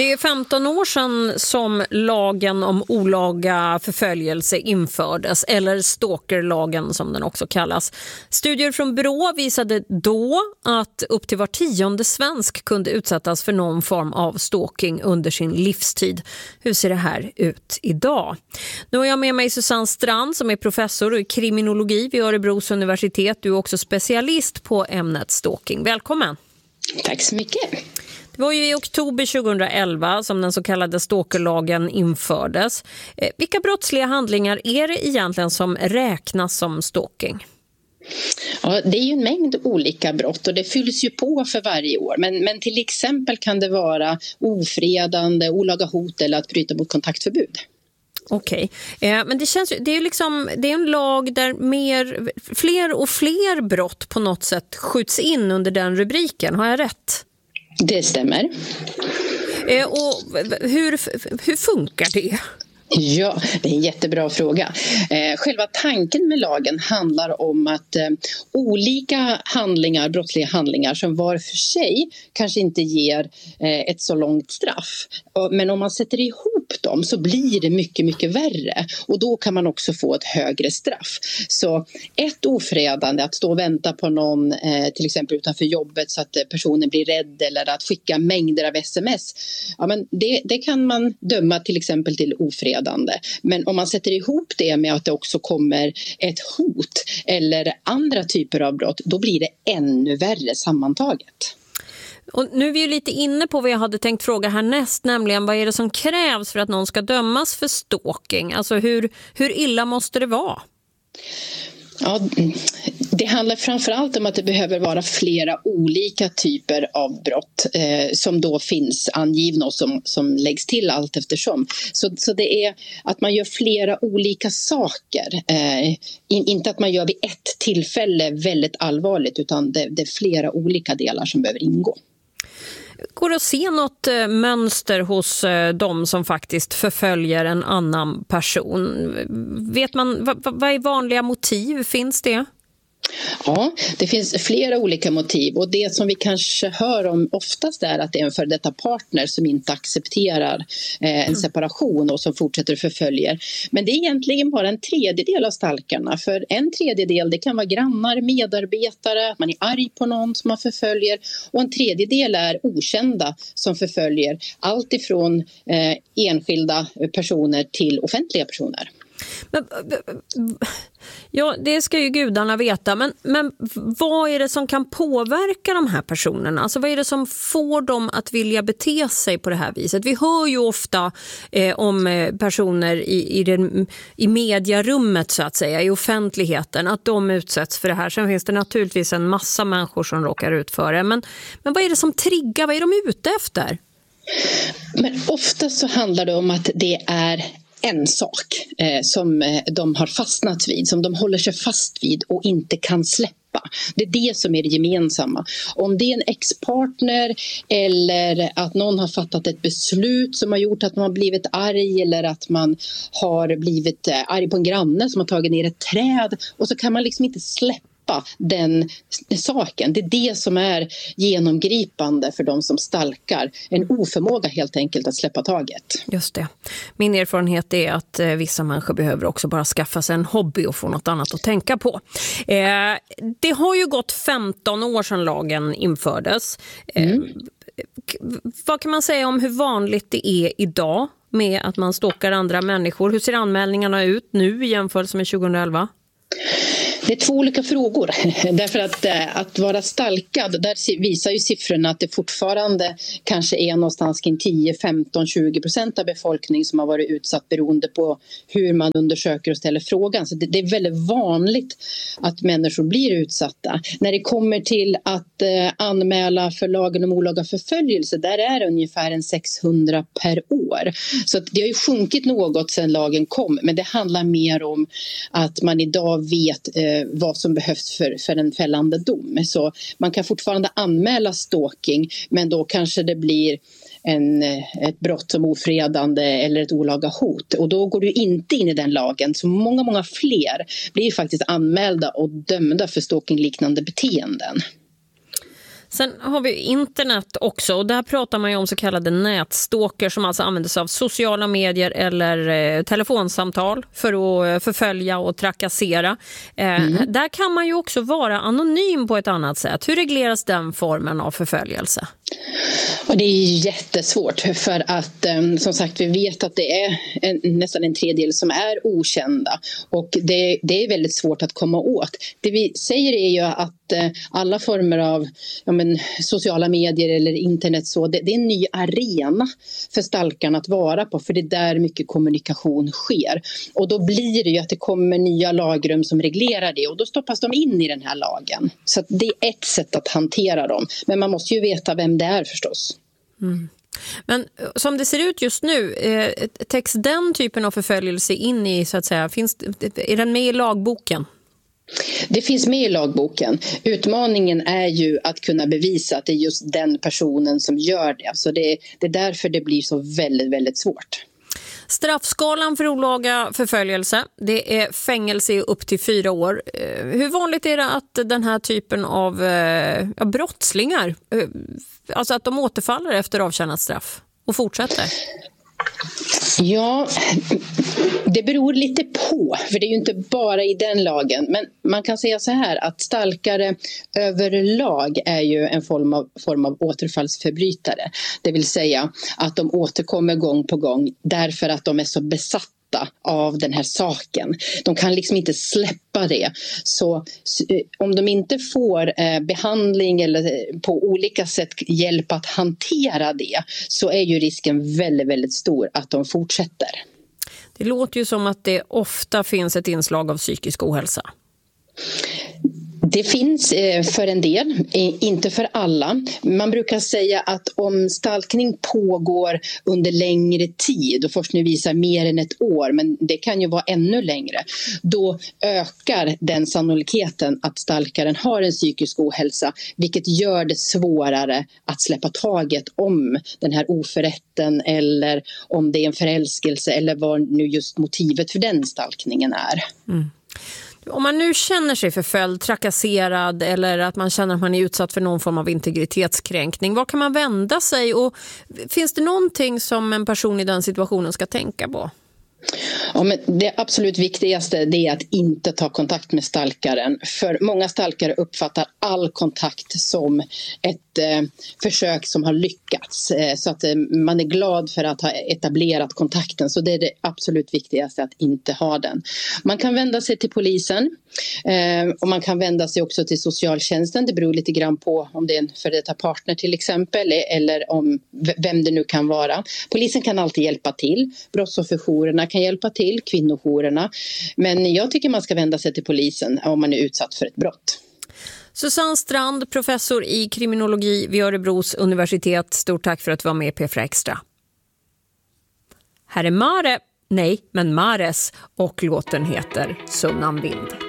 Det är 15 år sedan som lagen om olaga förföljelse infördes, eller stalkerlagen som den också kallas. Studier från Brå visade då att upp till var 10:e svensk kunde utsättas för någon form av stalking under sin livstid. Hur ser det här ut idag? Nu har jag med mig Susanne Strand som är professor i kriminologi vid Örebros universitet. Du är också specialist på ämnet stalking. Välkommen! Tack så mycket! Det var ju i oktober 2011 som den så kallade stalkerlagen infördes. Vilka brottsliga handlingar är det egentligen som räknas som stalking? Ja, det är ju en mängd olika brott och det fylls ju på för varje år. Men till exempel kan det vara ofredande, olaga hot eller att bryta mot kontaktförbud. Okej, men det är en lag där fler och fler brott på något sätt skjuts in under den rubriken. Har jag rätt? Det stämmer. Och hur funkar det? Ja, det är en jättebra fråga. Själva tanken med lagen handlar om att olika handlingar, brottsliga handlingar som var för sig kanske inte ger ett så långt straff. Men om man sätter ihop dem så blir det mycket, mycket värre. Och då kan man också få ett högre straff. Så ett ofredande, att stå och vänta på någon till exempel utanför jobbet så att personen blir rädd eller att skicka mängder av sms. Ja, men det kan man döma till exempel till ofredande. Men om man sätter ihop det med att det också kommer ett hot eller andra typer av brott, då blir det ännu värre sammantaget. Och nu är vi ju lite inne på vad jag hade tänkt fråga härnäst, nämligen vad är det som krävs för att någon ska dömas för stalking? Alltså hur illa måste det vara? Ja, det handlar framförallt om att det behöver vara flera olika typer av brott som då finns angivna och som läggs till allt eftersom. Så det är att man gör flera olika saker. Inte att man gör vid ett tillfälle väldigt allvarligt, utan det är flera olika delar som behöver ingå. Går det att se något mönster hos de som faktiskt förföljer en annan person? Vet man vad är vanliga motiv? Finns det? Ja, det finns flera olika motiv och det som vi kanske hör om oftast är att det är en före detta partner som inte accepterar en separation och som fortsätter förföljer. Men det är egentligen bara en tredjedel av stalkarna, för en tredjedel det kan vara grannar, medarbetare, att man är arg på någon som man förföljer, och en tredjedel är okända som förföljer, allt ifrån enskilda personer till offentliga personer. Men, ja, det ska ju gudarna veta, men vad är det som kan påverka de här personerna? Alltså vad är det som får dem att vilja bete sig på det här viset? Vi hör ju ofta om personer i mediarummet så att säga, i offentligheten, att de utsätts för det här. Sen finns det naturligtvis en massa människor som råkar ut för det. Men vad är det som triggar? Vad är de ute efter? Men ofta så handlar det om att det är en sak som de har fastnat vid, som de håller sig fast vid och inte kan släppa. Det är det som är det gemensamma. Om det är en ex-partner eller att någon har fattat ett beslut som har gjort att man har blivit arg, eller att man har blivit arg på en granne som har tagit ner ett träd, och så kan man liksom inte släppa den saken. Det är det som är genomgripande för de som stalkar. En oförmåga helt enkelt att släppa taget. Just det. Min erfarenhet är att vissa människor behöver också bara skaffa sig en hobby och få något annat att tänka på. Det har ju gått 15 år sedan lagen infördes. Vad kan man säga om hur vanligt det är idag med att man stalkar andra människor? Hur ser anmälningarna ut nu i jämförelse med 2011? Det är två olika frågor. Därför att vara stalkad, där visar ju siffrorna att det fortfarande kanske är någonstans kring 10, 15, 20% av befolkningen som har varit utsatt beroende på hur man undersöker och ställer frågan. Så det är väldigt vanligt att människor blir utsatta. När det kommer till att anmäla för lagen om olaga förföljelse, där är det ungefär en 600 per år. Så det har ju sjunkit något sedan lagen kom, men det handlar mer om att man idag vet vad som behövs för en fällande dom. Så man kan fortfarande anmäla stalking, men då kanske det blir ett brott som ofredande eller ett olaga hot. Och då går du inte in i den lagen. Så många fler blir faktiskt anmälda och dömda för stalking-liknande beteenden. Sen har vi internet också, och där pratar man ju om så kallade nätstalker som alltså använder sig av sociala medier eller telefonsamtal för att förfölja och trakassera. Där kan man ju också vara anonym på ett annat sätt. Hur regleras den formen av förföljelse? Och det är jättesvårt för att som sagt vi vet att det är nästan en tredjedel som är okända och det är väldigt svårt att komma åt. Det vi säger är ju att alla former av sociala medier eller internet det är en ny arena för stalkarna att vara på, för det är där mycket kommunikation sker. Och då blir det ju att det kommer nya lagrum som reglerar det och då stoppas de in i den här lagen. Så att det är ett sätt att hantera dem. Men man måste ju veta vem det är förstås. Mm. Men som det ser ut just nu, täcks den typen av förföljelse in i, så att säga, är den med i lagboken? Det finns med i lagboken. Utmaningen är ju att kunna bevisa att det är just den personen som gör det. Så det är därför det blir så väldigt, väldigt svårt. Straffskalan för olaga förföljelse, det är fängelse i upp till 4 år. Hur vanligt är det att den här typen av brottslingar, alltså att de återfaller efter avtjänat straff och fortsätter? Ja, det beror lite på, för det är ju inte bara i den lagen. Men man kan säga så här att stalkare överlag är ju en form av återfallsförbrytare. Det vill säga att de återkommer gång på gång därför att de är så besatta av den här saken. De kan liksom inte släppa det. Så om de inte får behandling eller på olika sätt hjälp att hantera det, så är ju risken väldigt, väldigt stor att de fortsätter. Det låter ju som att det ofta finns ett inslag av psykisk ohälsa. Det finns för en del, inte för alla. Man brukar säga att om stalkning pågår under längre tid, och forskning visar mer än 1 år, men det kan ju vara ännu längre, då ökar den sannolikheten att stalkaren har en psykisk ohälsa, vilket gör det svårare att släppa taget om den här oförrätten eller om det är en förälskelse eller vad nu just motivet för den stalkningen är. Mm. Om man nu känner sig förföljd, trakasserad eller att man känner att man är utsatt för någon form av integritetskränkning, var kan man vända sig, och finns det någonting som en person i den situationen ska tänka på? Ja, men det absolut viktigaste det är att inte ta kontakt med stalkaren. För många stalkare uppfattar all kontakt som ett försök som har lyckats. Så att man är glad för att ha etablerat kontakten. Så det är det absolut viktigaste, att inte ha den. Man kan vända sig till polisen. Och man kan vända sig också till socialtjänsten. Det beror lite grann på om det är en före detta partner till exempel, eller om vem det nu kan vara. Polisen kan alltid hjälpa till. Brottsofferjourerna kan hjälpa till, kvinnojourerna. Men jag tycker man ska vända sig till polisen om man är utsatt för ett brott. Susanne Strand, professor i kriminologi vid Örebros universitet. Stort tack för att du var med i P4 Extra. Här är Mares och låten heter Sunnan vind.